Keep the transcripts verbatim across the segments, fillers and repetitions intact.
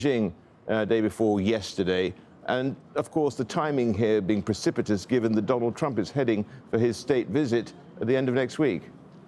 Beijing uh, day before yesterday. And, of course, the timing here being precipitous, given that Donald Trump is heading for his state visit at the end of next week.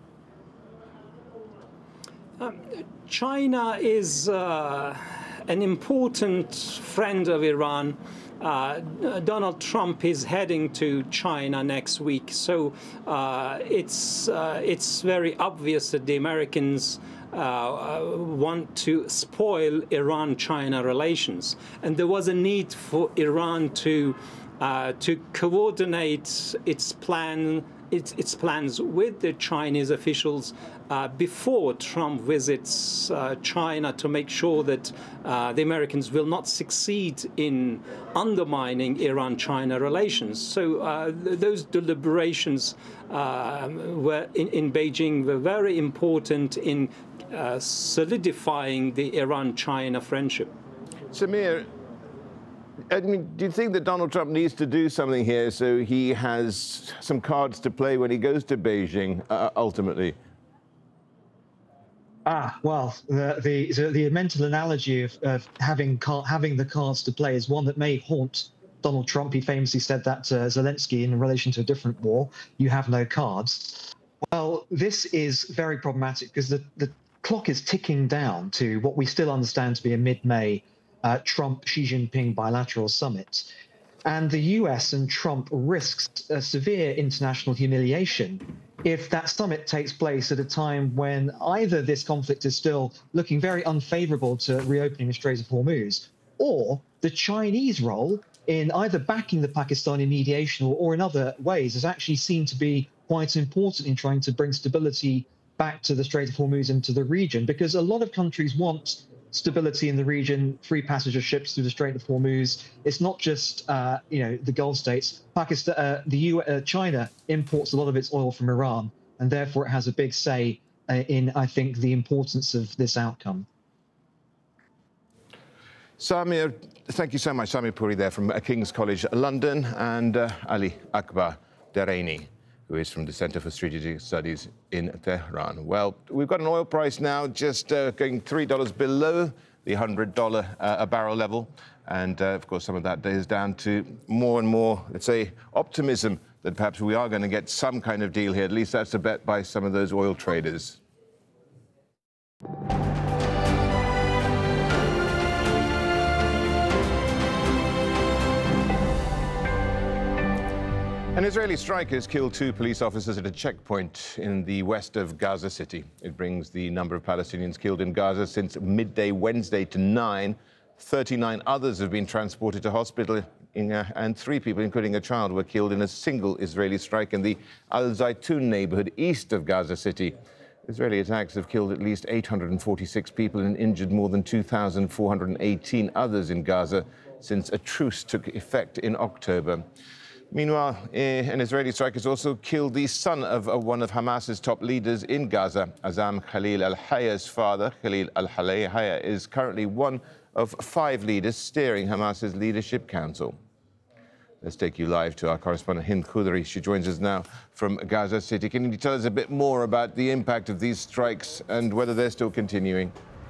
Um, China is uh, an important friend of Iran. Uh, Donald Trump is heading to China next week, so uh, it's uh, it's very obvious that the Americans uh, want to spoil Iran-China relations, and there was a need for Iran to uh, to coordinate its plan. Its, its plans with the Chinese officials uh, before Trump visits uh, China, to make sure that uh, the Americans will not succeed in undermining Iran-China relations. So uh, th those deliberations uh, were in, in Beijing were very important in uh, solidifying the Iran-China friendship. Samir, I mean, do you think that Donald Trump needs to do something here so he has some cards to play when he goes to Beijing, uh, ultimately? Ah, well, the the, the mental analogy of, of having car, having the cards to play is one that may haunt Donald Trump. He famously said that to Zelensky in relation to a different war: "You have no cards." Well, this is very problematic because the the clock is ticking down to what we still understand to be a mid-May Uh, Trump-Xi Jinping bilateral summit. And the U S and Trump risks a severe international humiliation if that summit takes place at a time when either this conflict is still looking very unfavorable to reopening the Strait of Hormuz, or the Chinese role in either backing the Pakistani mediation or, or in other ways is actually seen to be quite important in trying to bring stability back to the Strait of Hormuz and to the region, because a lot of countries want stability in the region, free passenger ships through the Strait of Hormuz. It's not just uh, you know the Gulf states. Pakistan, uh, the U uh, China imports a lot of its oil from Iran, and therefore it has a big say uh, in, I think, the importance of this outcome. Samir, thank you so much. Samir Puri there from King's College London, and uh, Ali Akbar Deraini, who is from the Center for Strategic Studies in Tehran. Well, we've got an oil price now just uh, going three dollars below the one hundred dollar uh, a barrel level. And, uh, of course, some of that is down to more and more, let's say, optimism that perhaps we are going to get some kind of deal here. At least that's a bet by some of those oil traders. An Israeli strike has killed two police officers at a checkpoint in the west of Gaza City. It brings the number of Palestinians killed in Gaza since midday Wednesday to nine. thirty-nine others have been transported to hospital, in, uh, and three people, including a child, were killed in a single Israeli strike in the Al Zaytun neighborhood east of Gaza City. Israeli attacks have killed at least eight hundred forty-six people and injured more than two thousand four hundred eighteen others in Gaza since a truce took effect in October. Meanwhile, an Israeli strike has also killed the son of one of Hamas's top leaders in Gaza. Azam Khalil al-Hayya's father, Khalil al-Hayya, is currently one of five leaders steering Hamas's leadership council. Let's take you live to our correspondent Hind Khudri. She joins us now from Gaza City. Can you tell us a bit more about the impact of these strikes and whether they're still continuing?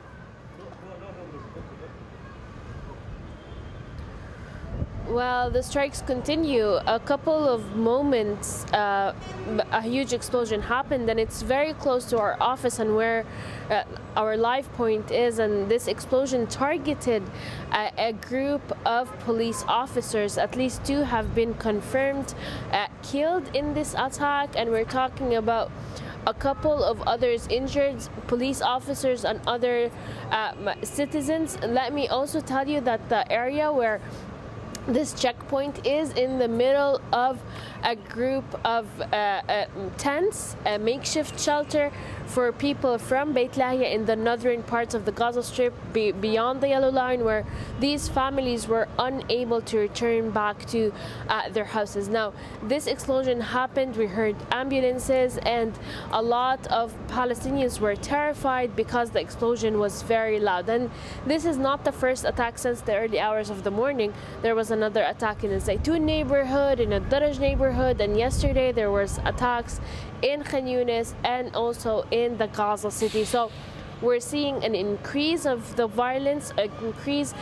Well, the strikes continue. A couple of moments, uh, a huge explosion happened, and it's very close to our office and where uh, our live point is. And this explosion targeted a, a group of police officers. At least two have been confirmed uh, killed in this attack, and we're talking about a couple of others injured, police officers and other uh, citizens. Let me also tell you that the area where this checkpoint is in the middle of a group of uh, uh, tents, a makeshift shelter for people from Beit Lahia in the northern parts of the Gaza Strip, be beyond the yellow line, where these families were unable to return back to uh, their houses. Now, this explosion happened, we heard ambulances, and a lot of Palestinians were terrified because the explosion was very loud. And this is not the first attack since the early hours of the morning. There was another attack in the Zaytun neighborhood, in a Daraj neighborhood, and yesterday there was attacks in Khan Yunis and also in the Gaza City. So we're seeing an increase of the violence, an increase